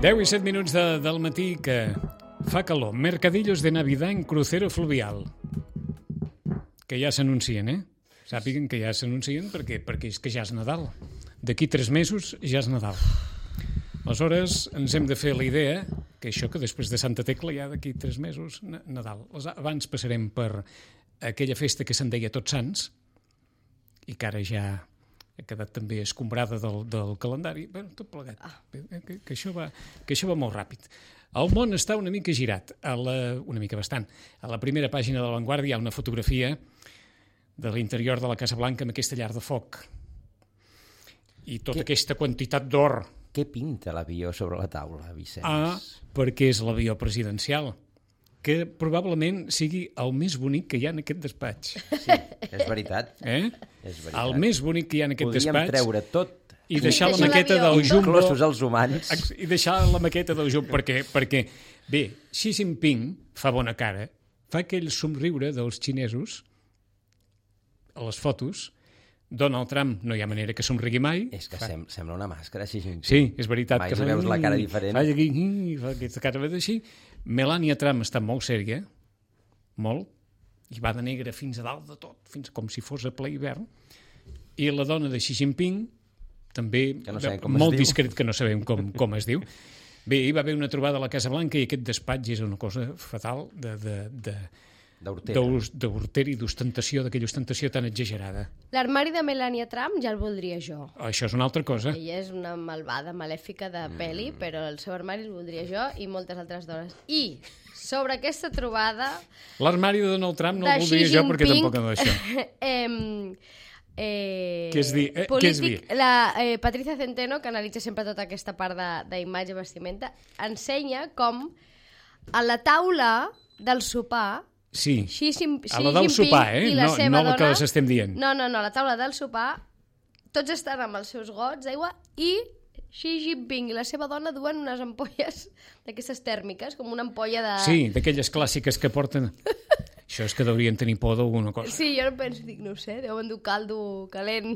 10:07 del matí, que fa calor. Mercadillos de Navidad en crucero fluvial. Que ja s'anuncien, Sàpiguen que ja s'anuncien perquè és que ja és Nadal. D'aquí 3 mesos ja és Nadal. Aleshores, ens hem de fer la idea que això, que després de Santa Tecla ja d'aquí 3 mesos, Nadal. Abans passarem per aquella festa que se'n deia Tots Sants i que ara ja ha quedat també escombrada del calendari. Bé, tot plegat. Que això va molt ràpid. El món està una mica girat, una mica bastant. A la primera pàgina de La Vanguardia hi ha una fotografia de l'interior de la Casa Blanca amb aquesta llar de foc i tota aquesta quantitat d'or. Què pinta l'avió sobre la taula, Vicenç? Perquè és l'avió presidencial, que probablement sigui el més bonic que hi ha en aquest despatx. Sí, és veritat. És veritat. El més bonic que hi ha en aquest despatx. Podríem treure tot. I deixar la maqueta del Jumbo. Inclosos els humans. I deixar la maqueta del Jumbo, perquè bé, Xi Jinping fa bona cara, fa aquell somriure dels xinesos a les fotos. Donald Trump no hi ha manera que somrigui mai. És que sembla una màscara, Xi Jinping. Sí, és veritat. Mai veus la cara diferent. Fa aquesta cara així. Melania Trump està molt sèria, molt, i va de negre fins a dalt de tot, fins com si fos a ple hivern. I la dona de Xi Jinping, també molt discret, que no sabem com es diu. Bé, hi va haver una trobada a la Casa Blanca i aquest despatx és una cosa fatal d'hortera i d'ostentació, d'aquella ostentació tan exagerada. L'armari de Melania Trump ja el voldria jo. Això és una altra cosa. Ella és una malvada, malèfica de peli, però el seu armari el voldria jo i moltes altres dones. I sobre aquesta trobada... L'armari de Donald Trump no el voldria jo perquè tampoc no d'això. Què és dir? La Patricia Centeno, que analitza sempre tota aquesta part d'imatge i vestimenta, ensenya com a la taula del sopar... Sí, a la del sopar, no la que les estem dient. No, a la taula del sopar tots estan amb els seus gots d'aigua i Xi Jinping i la seva dona duen unes ampolles d'aquestes tèrmiques, com una ampolla de... Sí, d'aquelles clàssiques que porten... Això és que deurien tenir por d'alguna cosa. Sí, jo no penso, no sé, deuen dur caldo calent.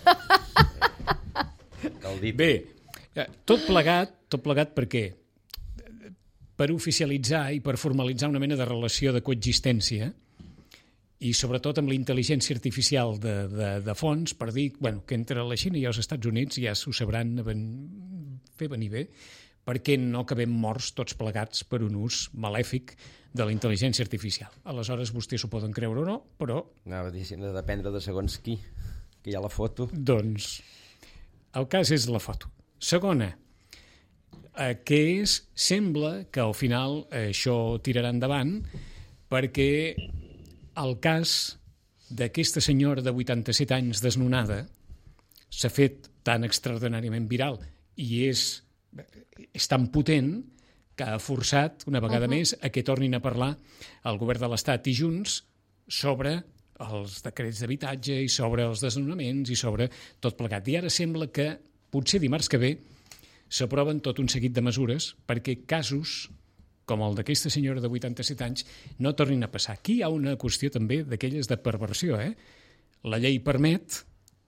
Bé, tot plegat perquè per oficialitzar i per formalitzar una mena de relació de coexistència i sobretot amb la intel·ligència artificial de fons, per dir que entre la Xina i els Estats Units ja s'ho sabran fer venir bé, perquè no acabem morts tots plegats per un ús malèfic de la intel·ligència artificial. Aleshores, vostès s'ho poden creure o no, però... Anava a dir, si hem de dependre de segons qui, que hi ha la foto. Doncs, el cas és la foto. Segona, que sembla que al final això tirarà endavant perquè el cas d'aquesta senyora de 87 anys desnonada s'ha fet tan extraordinàriament viral i és tan potent que ha forçat una vegada més a que tornin a parlar el govern de l'Estat i Junts sobre els decrets d'habitatge i sobre els desnonaments i sobre tot plegat. I ara sembla que potser dimarts que ve s'aproven tot un seguit de mesures perquè casos com el d'aquesta senyora de 87 anys no tornin a passar. Aquí hi ha una qüestió també d'aquelles de perversió. La llei permet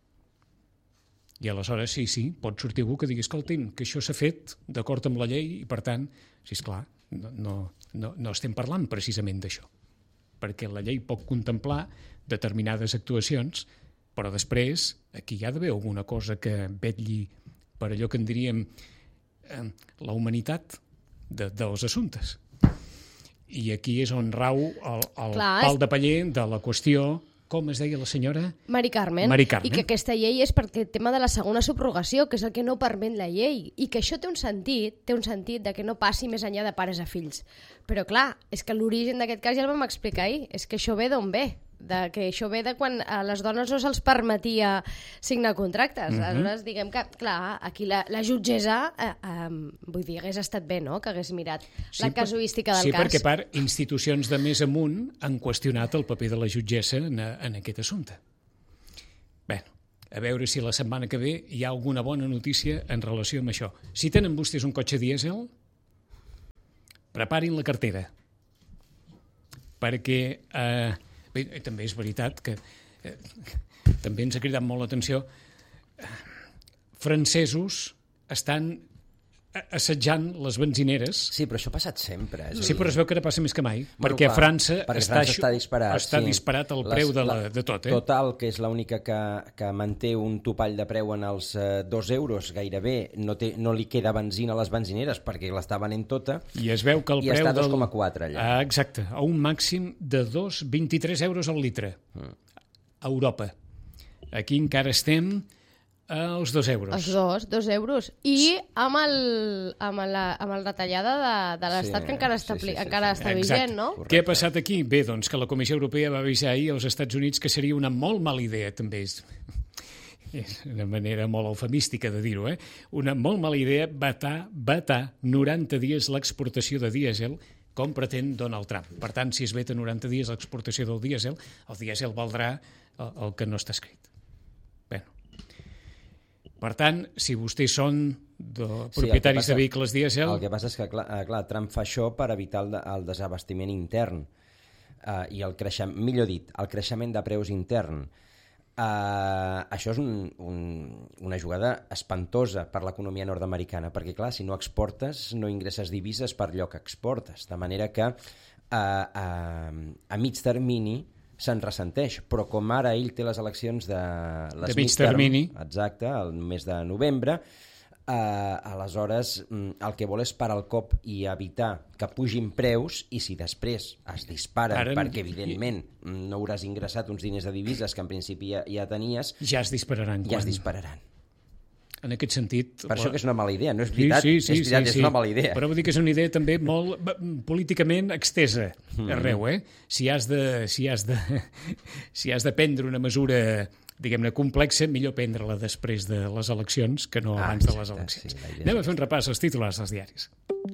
i aleshores sí, pot sortir algú que digui escoltin, que això s'ha fet d'acord amb la llei i per tant, sí, esclar, no estem parlant precisament d'això. Perquè la llei pot contemplar determinades actuacions, però després aquí hi ha d'haver alguna cosa que vetlli per allò que en diríem la humanitat dels assumptes. I aquí és on rau el pal de paller de la qüestió, com es deia la senyora? Mari Carmen. I que aquesta llei és perquè el tema de la segona subrogació, que és el que no permet la llei, i que això té un sentit de que no passi més enllà de pares a fills. Però clar, és que l'origen d'aquest cas ja el vam explicar ahir, és que això ve d'on ve? Que això ve de quan a les dones no se'ls permetia signar contractes. Aleshores, diguem que, clar, aquí la jutgessa, vull dir, hagués estat bé, no?, que hagués mirat la casuística del cas. Sí, perquè part institucions de més amunt han qüestionat el paper de la jutgessa en aquest assumpte. Bé, a veure si la setmana que ve hi ha alguna bona notícia en relació amb això. Si tenen vostès un cotxe dièsel, preparin la cartera, perquè... Bé, també és veritat que també ens ha cridat molt l'atenció. Francesos estan assetjant les benzineres. Sí, però això ha passat sempre. Sí, però es veu que ara passa més que mai, perquè a França està disparat. Està disparat el preu de tot. Total, que és l'única que manté un topall de preu en els 2 euros gairebé, no li queda benzina a les benzineres perquè l'està venent tota, i es veu que el preu està a 2,4 allà. Exacte, a un màxim de 23 euros al litre. A Europa. Aquí encara estem als 2 euros. Els 2 euros. I amb la retallada de l'Estat que encara està vigent, no? Correcte. Què ha passat aquí? Bé, doncs que la Comissió Europea va avisar ahir als Estats Units que seria una molt mala idea, també és una manera molt eufemística de dir-ho, una molt mala idea vetar 90 dies l'exportació de dièsel com pretén Donald Trump. Per tant, si es veta 90 dies l'exportació del dièsel, el dièsel valdrà el que no està escrit. Per tant, si vostès són propietaris de vehicles dièsel... El que passa és que, clar, Trump fa això per evitar el desabastiment intern i el creixement de preus intern. Això és una jugada espantosa per l'economia nord-americana, perquè, clar, si no exportes, no ingresses divises per allò que exportes. De manera que a mig termini se'n ressenteix, però com ara ell té les eleccions de mig termini, exacte, el mes de novembre, aleshores el que vol és parar el cop i evitar que pugin preus, i si després es disparen, perquè evidentment no hauràs ingressat uns diners de divises que en principi ja tenies, ja es dispararan. En aquest sentit... Per això que és una mala idea, no és veritat, és una mala idea. Però vull dir que és una idea també molt políticament extesa arreu, Si has de prendre una mesura, diguem-ne, complexa, millor prendre-la després de les eleccions que no abans de les eleccions. Anem a fer un repàs als titulars dels diaris.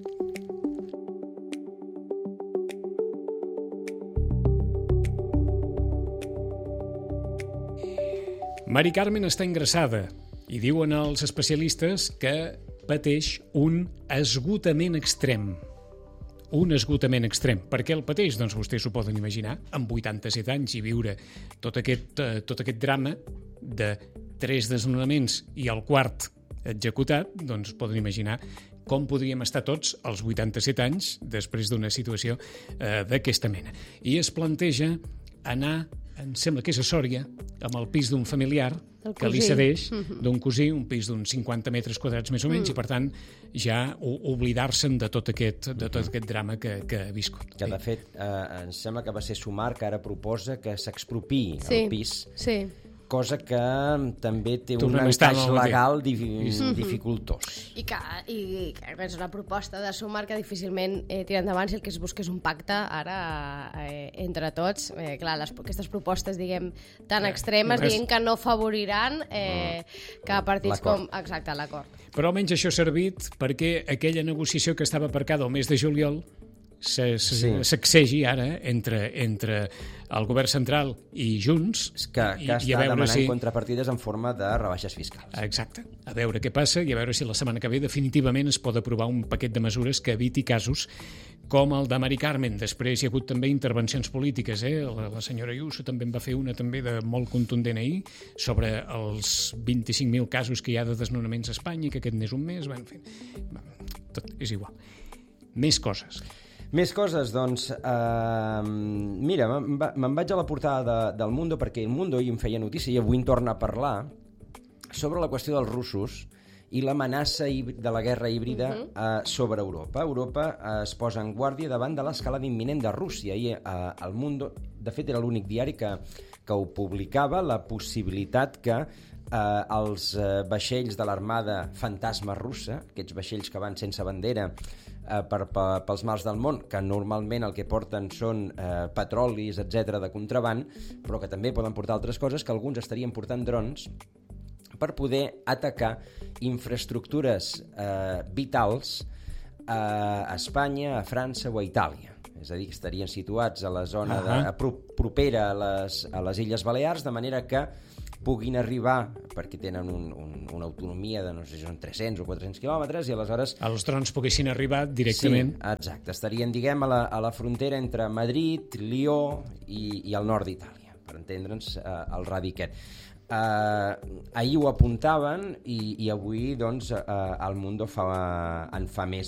Mari Carmen està ingressada i diuen els especialistes que pateix un esgotament extrem. Un esgotament extrem. Per què el pateix? Doncs vostès s'ho poden imaginar, amb 87 anys i viure tot aquest drama de 3 desnonaments i el quart executat, doncs poden imaginar com podríem estar tots als 87 anys després d'una situació d'aquesta mena. I es planteja anar, em sembla que és a Sòria, amb el pis d'un familiar que li cedeix, d'un cosí, un pis d'uns 50 metres quadrats més o menys, i per tant ja oblidar-se'n de tot aquest drama que ha viscut. Que de fet, em sembla que va ser Sumar que ara proposa que s'expropiï el pis. Sí. Cosa que també té un encaix legal dificultós. I que és una proposta de Sumar que difícilment tira endavant si el que es busca és un pacte ara entre tots. Clar, aquestes propostes, diguem, tan extremes, dient que no favoriran que partits com... Exacte, l'acord. Però almenys això ha servit perquè aquella negociació que estava aparcada el mes de juliol sacsegi ara entre el govern central i Junts que està demanant contrapartides en forma de rebaixes fiscals. Exacte. A veure què passa i a veure si la setmana que ve definitivament es pot aprovar un paquet de mesures que eviti casos com el de Mari Carmen. Després hi ha hagut també intervencions polítiques. La senyora Ayuso també en va fer una també de molt contundent ahir sobre els 25.000 casos que hi ha de desnonaments a Espanya, que aquest n'és un mes. En fi, tot és igual. Més coses. Més coses, doncs, mira, me'n vaig a la portada del Mundo, perquè el Mundo hi em feia notícia i avui en torna a parlar sobre la qüestió dels russos i l'amenaça de la guerra híbrida sobre Europa. Europa es posa en guàrdia davant de l'escalada imminent de Rússia i el Mundo, de fet, era l'únic diari que ho publicava, la possibilitat que els vaixells de l'armada fantasma russa, aquests vaixells que van sense bandera pels mars del món, que normalment el que porten són petrolis, etc de contraband, però que també poden portar altres coses, que alguns estarien portant drons per poder atacar infraestructures vitals a Espanya, a França o a Itàlia. És a dir, que estarien situats a la zona propera a les Illes Balears, de manera que puguin arribar, perquè tenen una autonomia de, no sé si són 300 o 400 quilòmetres, i aleshores... Els drons poguessin arribar directament... Sí, exacte. Estarien, diguem, a la frontera entre Madrid, Lió i el nord d'Itàlia, per entendre'ns el radi aquest. ahir ho apuntaven i avui doncs, el Mundo en fa més